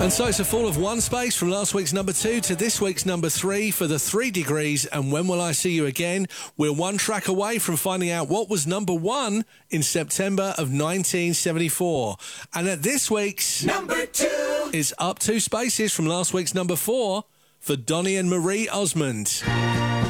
And so it's a fall of one space from last week's number 2 to this week's number 3 for the 3 Degrees and When Will I See You Again. We're one track away from finding out what was number 1 in September of 1974. And at this week's number 2 is up 2 spaces from last week's number 4 for Donny and Marie Osmond.